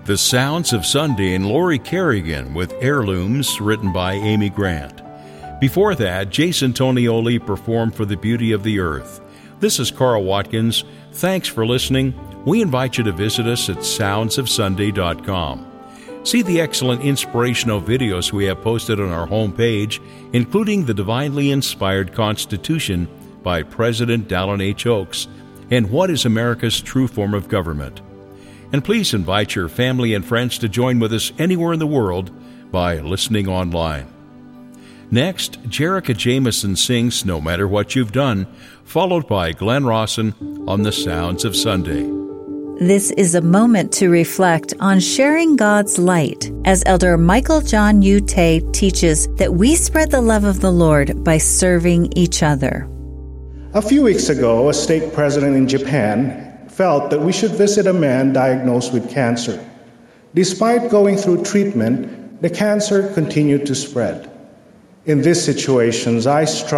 The Sounds of Sunday and Lori Kerrigan with Heirlooms, written by Amy Grant. Before that, Jason Tonioli performed For the Beauty of the Earth. This is Carl Watkins. Thanks for listening. We invite you to visit us at soundsofsunday.com. See the excellent inspirational videos we have posted on our homepage, including the Divinely Inspired Constitution by President Dallin H. Oaks and What is America's True Form of Government. And please invite your family and friends to join with us anywhere in the world by listening online. Next, Jerica Jameson sings No Matter What You've Done, followed by Glenn Rawson on The Sounds of Sunday. This is a moment to reflect on sharing God's light, as Elder Michael John Ute teaches that we spread the love of the Lord by serving each other. A few weeks ago, a stake president in Japan felt that we should visit a man diagnosed with cancer. Despite going through treatment, the cancer continued to spread. In these situations, I